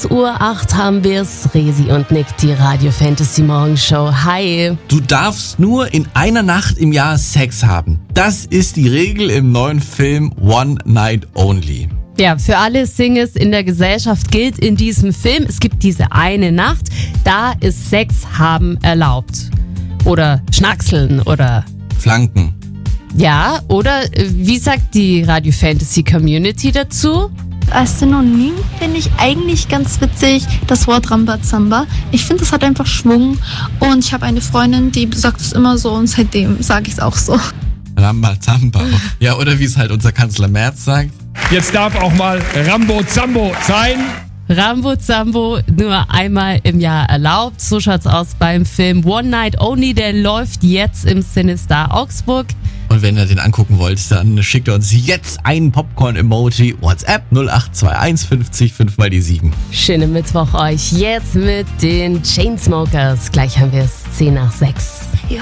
6:08 Uhr haben wir's. Resi und Nick, die Radio Fantasy Morgenshow. Hi. Du darfst nur in einer Nacht im Jahr Sex haben. Das ist die Regel im neuen Film One Night Only. Ja, für alle Singles in der Gesellschaft gilt in diesem Film, es gibt diese eine Nacht, da ist Sex haben erlaubt. Oder Schnackseln oder Flanken. Ja, oder wie sagt die Radio Fantasy Community dazu? Als Synonym finde ich eigentlich ganz witzig das Wort Rambazamba. Ich finde, es hat einfach Schwung und ich habe eine Freundin, die sagt es immer so und seitdem sage ich es auch so. Rambazamba. Ja, oder wie es halt unser Kanzler Merz sagt. Jetzt darf auch mal Rambo-Zambo sein. Rambo-Zambo nur einmal im Jahr erlaubt. So schaut's aus beim Film One Night Only. Der läuft jetzt im Cinestar Augsburg. Und wenn ihr den angucken wollt, dann schickt ihr uns jetzt einen Popcorn-Emoji. WhatsApp 0821 50 5 mal die 7. Schönen Mittwoch euch. Jetzt mit den Chainsmokers. Gleich haben wir es 10 nach 6.